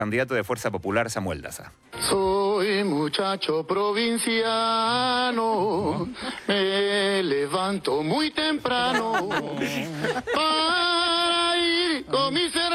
Candidato de Fuerza Popular, Samuel Daza. Soy muchacho provinciano, me levanto muy temprano para ir con mis hermanos.